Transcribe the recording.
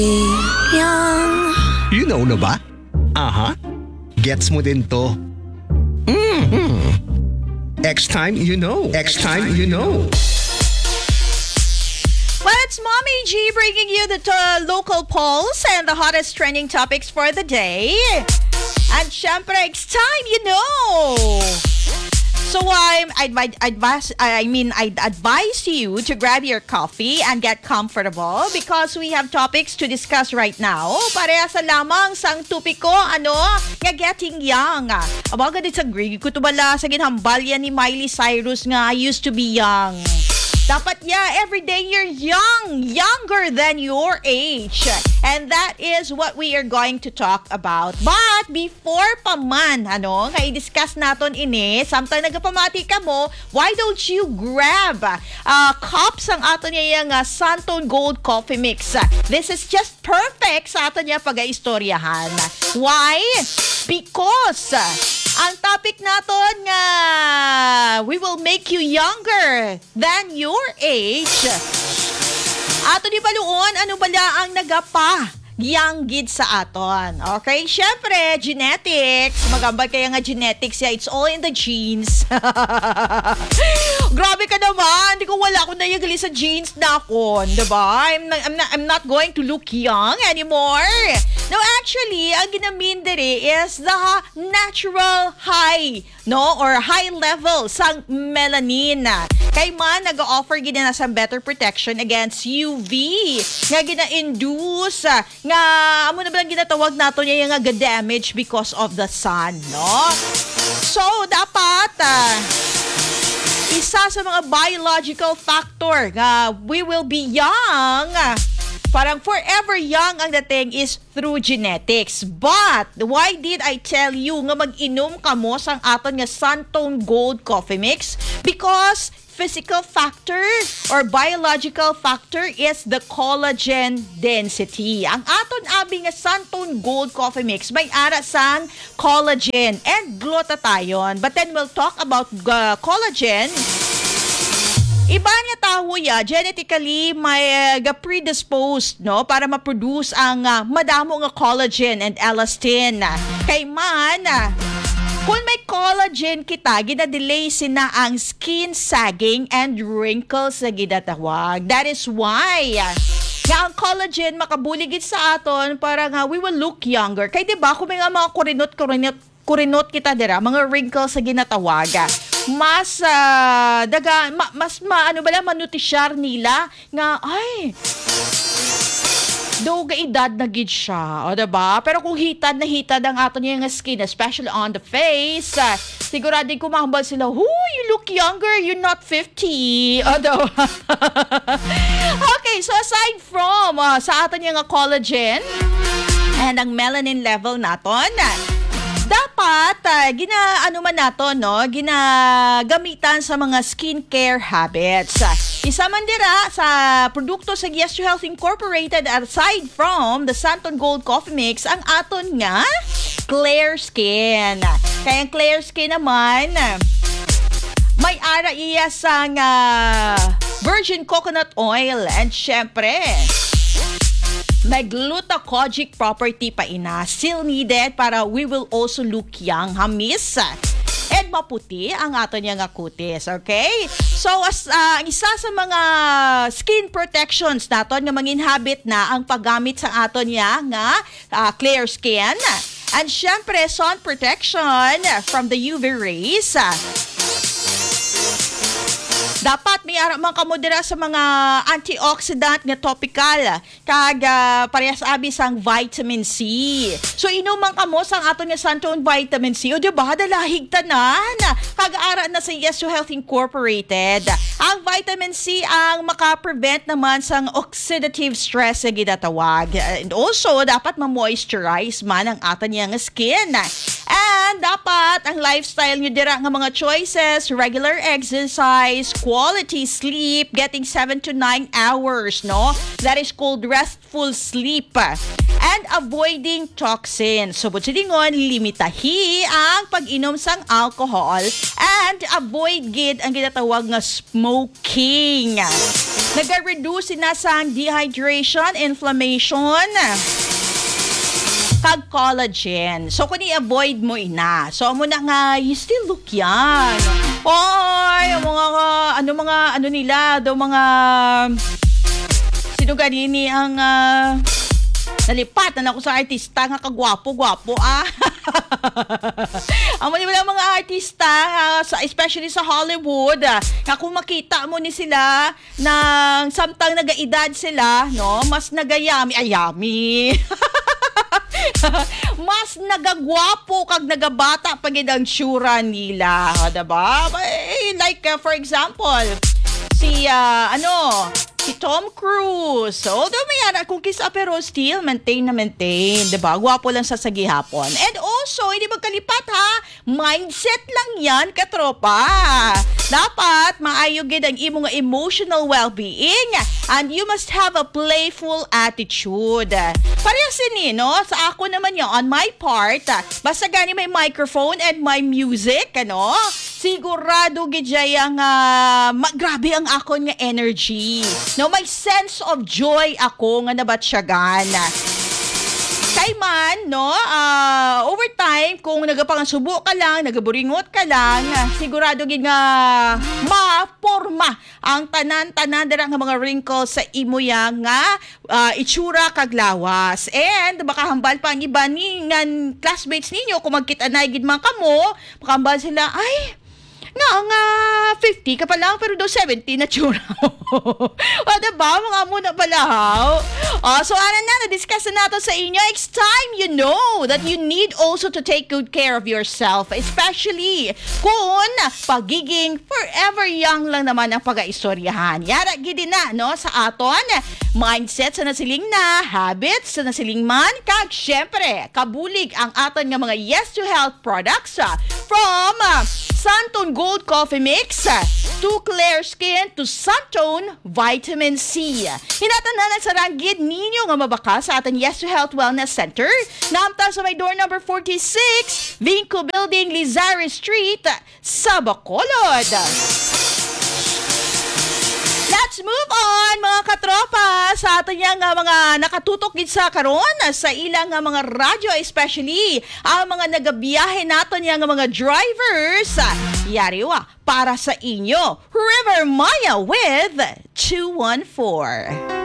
Young. You know na ba? Aha. Gets mo din to. Next time you know. Next time you know. Well, it's Mommy G bringing you the local polls and the hottest trending topics for the day. And syempre, it's time you know. So I'd advise you to grab your coffee and get comfortable because we have topics to discuss right now. Parehasa lamang sang tupiko, nga getting young. Abaga disagree ko to bala sa ginhambalyan ni Miley Cyrus nga I used to be young. Dapat every day you're young, younger than your age. And that is what we are going to talk about. But before pa man, nga i-discuss naton ini, samtang nagapamati ka mo, why don't you grab cups ang ato niya yung Santone Gold Coffee Mix. This is just perfect sa ato niya pag-istoryahan. Why? Because ang topic naton nga we will make you younger than your age. Ato di baluon, ano bala ang nagapa young gid sa aton. Okay? Syempre, genetics. Magambal kaya nga genetics. It's all in the genes. Grabe ka naman. Hindi ko wala ko nayagali sa genes na ako. Diba? I'm not going to look young anymore. No, actually, ang ginamin dere is the natural high, or high level sang melanin. Kay man, nag-offer gina na sa better protection against UV. Nga gina-induce, nga amo na ba lang ginatawag nato niya yung damage because of the sun, no? So, dapat, isa sa mga biological factor nga we will be young, parang forever young ang dating is through genetics. But, why did I tell you nga mag-inom ka mo sang aton nga Santone Gold Coffee Mix? Because physical factor or biological factor is the collagen density. Ang aton abi nga Santone Gold Coffee Mix may ara sang collagen and glutathione. But then we'll talk about collagen. Iba nga tao genetically may predisposed para ma-produce ang madamo nga collagen and elastin. Kay man, kung may collagen kita, gina-delay sina ang skin sagging and wrinkles na ginatawag. That is why nga ang collagen makabuligid sa aton para nga we will look younger. Kaya diba kung may mga kurinot kita dira, mga wrinkles na ginatawag, mas manutisyar nila nga ay do ga edad na gid siya, o diba? Pero kung hitad ang aton yung skin, especially on the face, siguradin ko mahambal sila, you look younger, you're not 50. O diba? Okay, so aside from sa aton yung collagen and ang melanin level naton, dapat ginagamitan sa mga skincare habits. Isa man dira sa produkto sa Yes to Health Incorporated, aside from the Santone Gold Coffee Mix, ang aton nga Clear Skin. Kaya ang Clear Skin naman, may ara iya sang virgin coconut oil and syempre may glucagogic property pa ina. Still needed para we will also look young, hamis. And maputi ang ato niya nga kutis, okay? So, as isa sa mga skin protections naton nga manginhabit na ang paggamit sa ato niya nga Clear Skin. And syempre, sun protection from the UV rays. Dapat may ara man kamo dira sa mga antioxidant nga topical kag parehas abi sang vitamin C. So inom man kamo sang aton nga Santone vitamin C. O di ba dalahig tanan kag ara na sa Yes to Health Incorporated. Ang vitamin C ang maka-prevent naman sang oxidative stress nga ginatawag. And also dapat ma-moisturize man ang aton nga skin. And dapat ang lifestyle nyo dira nga mga choices, regular exercise, quality sleep, getting 7 to 9 hours, no? That is called restful sleep. And avoiding toxins. So, butsidingon, limitahi ang pag-inom sang alcohol and avoid gid ang ginatawag nga smoking. Nag-reduce na sa dehydration, inflammation, kag collagen. So, kung i-avoid mo ina. So, amo na nga, you still look young. Oy, ano nila, daw mga, sino ganini ang, nalipat na ako sa artista nga kagwapo-gwapo Amo ni mga artista especially sa Hollywood nga kung makita mo ni sila nang samtang nagaedad sila no mas ayami mas nagagwapo kag nagabata pag ang tsura nila, diba? Like for example, si Tom Cruise. Although may anak kung kiss up pero still maintain, diba? Gwapo lang sa sagihapon. And also, hindi magkalipat ha, mindset lang yan, katropa. Dapat maayogid ang imong emotional well-being and you must have a playful attitude. Parehas ni, no? Sa ako naman yun, on my part, basta gani may microphone and my music, sigurado gidjay ang grabe ang akon nga energy. No, may sense of joy ako nga nabatsyagan. Kay man, no, over time, kung nagapansubo ka lang, nagaburingot ka lang, sigurado gid nga maporma ang tanan-tanan dira nga mga wrinkles sa imo nga itsura kag lawas. And baka hambal pa ang iba ni nga classmates ninyo kung magkita-nay gid man kamo, makahambal sila, ay, nga 50 ka pa lang pero daw 70 na tsura mo. O diba? Mga muna pala so na-discuss na natin sa inyo. It's time you know that you need also to take good care of yourself. Especially kung pagiging forever young lang naman ang pag-aistoryahan. Yara gidi na, no? Sa aton, mindset sa nasiling na, habits sa nasiling man, kag syempre, kabulig ang aton nga mga Yes to Health products from Santon Gold Coffee Mix to Clear Skin to Santone Vitamin C. Hinatanan sa ranggid ninyo nga mabaka sa ating Yes to Health Wellness Center. Naamta sa may door number 46, Vinco Building, Lizares Street, sa Bacolod. Let's move on, mga katropa, sa atin nga mga nakatutok gid sa karon sa ilang mga radyo, especially ang mga nagabiyahe naton nga mga drivers. Yariwa para sa inyo, River Maya with 214.